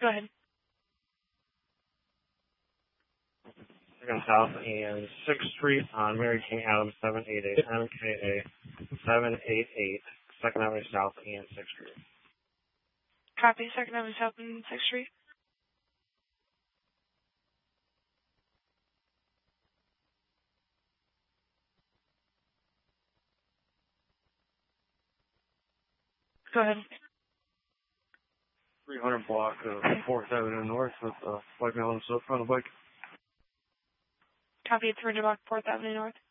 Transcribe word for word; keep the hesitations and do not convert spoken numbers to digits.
Go ahead. Second South and sixth Street on Mary King Adams, seven eight eight M K A seven eight eight, Second Avenue South and sixth Street. Copy, Second Avenue South and sixth Street. Go ahead. three hundred block of fourth Avenue North with a uh, white male on the sofa on the bike. Copy, three hundred block fourth Avenue North.